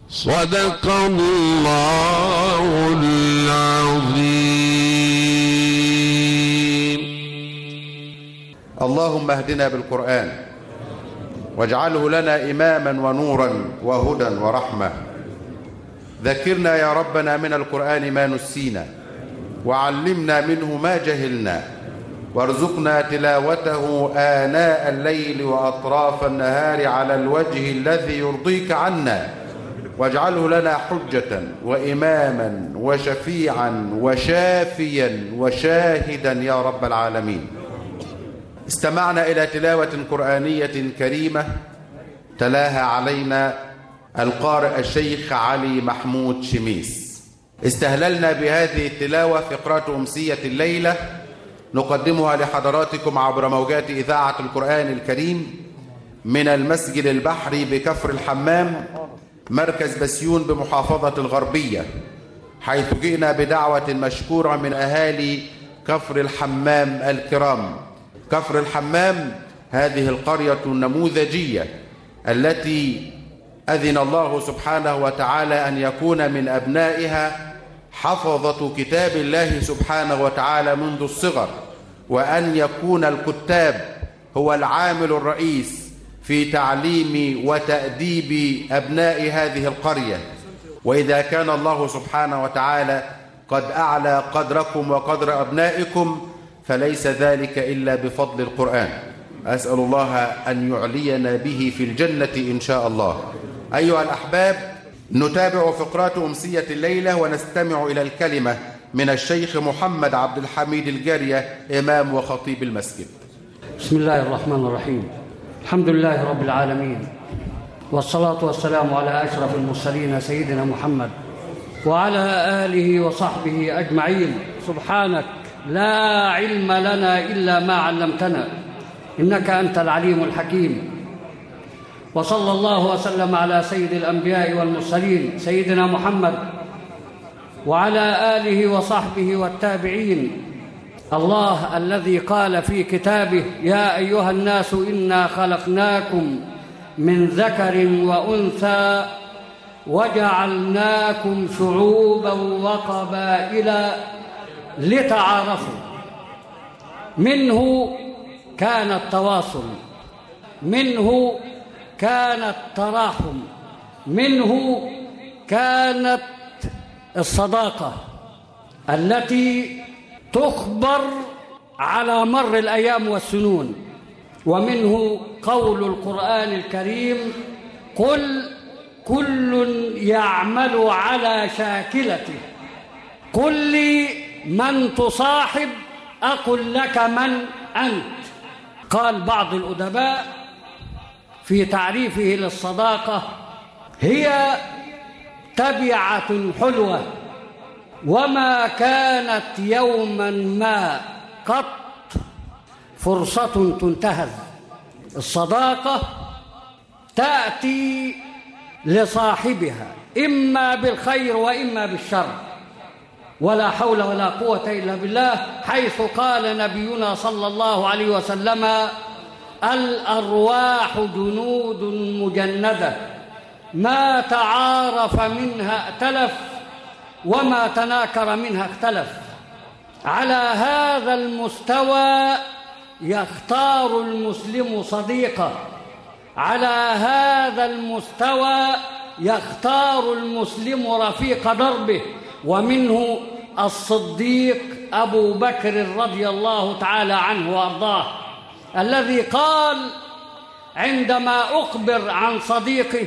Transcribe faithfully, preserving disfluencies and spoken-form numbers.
صدق الله العظيم. اللهم اهدنا بالقرآن واجعله لنا إماما ونورا وهدى ورحمة. ذكرنا يا ربنا من القرآن ما نسينا، وعلمنا منه ما جهلنا، وارزقنا تلاوته آناء الليل وأطراف النهار على الوجه الذي يرضيك عنا، واجعله لنا حجة وإماما وشفيعا وشافيا وشاهدا يا رب العالمين. استمعنا إلى تلاوة قرآنية كريمة تلاها علينا القارئ الشيخ علي محمود شميس. استهللنا بهذه التلاوة فقرة أمسية الليلة نقدمها لحضراتكم عبر موجات إذاعة القرآن الكريم من المسجد البحري بكفر الحمام، مركز بسيون بمحافظة الغربية، حيث جئنا بدعوة مشكورة من أهالي كفر الحمام الكرام. كفر الحمام هذه القرية النموذجية التي أذن الله سبحانه وتعالى أن يكون من أبنائها حفظة كتاب الله سبحانه وتعالى منذ الصغر، وأن يكون الكتاب هو العامل الرئيس في تعليم وتأديب أبناء هذه القرية. وإذا كان الله سبحانه وتعالى قد أعلى قدركم وقدر أبنائكم فليس ذلك إلا بفضل القرآن. أسأل الله أن يعلينا به في الجنة إن شاء الله. أيها الأحباب، نتابع فقرات أمسية الليلة ونستمع إلى الكلمة من الشيخ محمد عبد الحميد الجارية، إمام وخطيب المسجد. بسم الله الرحمن الرحيم. الحمد لله رب العالمين، والصلاة والسلام على أشرف المرسلين سيدنا محمد وعلى آله وصحبه أجمعين. سبحانك لا علم لنا إلا ما علمتنا إنك أنت العليم الحكيم. وصلى الله وسلم على سيد الأنبياء والمرسلين سيدنا محمد وعلى آله وصحبه والتابعين. الله الذي قال في كتابه: يا أيها الناس إنا خلقناكم من ذكر وأنثى وجعلناكم شعوبا وقبائل لتعارفوا. منه كان التواصل، منه كان التراحم، منه كانت الصداقة التي تخبر على مر الأيام والسنون، ومنه قول القرآن الكريم: قل كل يعمل على شاكلته قل لي من تصاحب أقل لك من أنت. قال بعض الأدباء في تعريفه للصداقة: هي تبعة حلوة وما كانت يوما ما قط فرصة تنتهز. الصداقة تأتي لصاحبها إما بالخير وإما بالشر، ولا حول ولا قوة إلا بالله، حيث قال نبينا صلى الله عليه وسلم: الأرواح جنود مجندة ما تعارف منها ائتلف وما تناكر منها اختلف. على هذا المستوى يختار المسلم صديقه، على هذا المستوى يختار المسلم رفيق دربه. ومنه الصديق أبو بكر رضي الله تعالى عنه وأرضاه، الذي قال عندما أخبر عن صديقه: